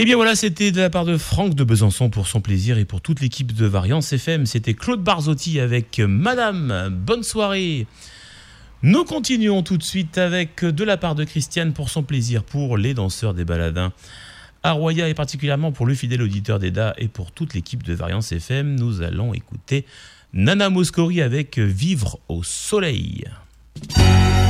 Et bien voilà, c'était de la part de Franck de Besançon pour son plaisir et pour toute l'équipe de Variance FM. C'était Claude Barzotti avec Madame. Bonne soirée. Nous continuons tout de suite avec de la part de Christiane pour son plaisir pour les danseurs des baladins à Roya et particulièrement pour le fidèle auditeur d'Eda et pour toute l'équipe de Variance FM. Nous allons écouter Nana Mouskouri avec Vivre au soleil.